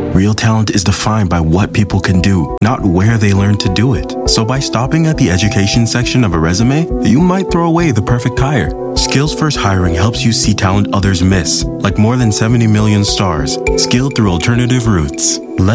Real talent is defined by what people can do, not where they learn to do it. So by stopping at the education section of a resume, you might throw away the perfect hire. Skills First Hiring helps you see talent others miss, like more than 70 million stars, skilled through alternative routes.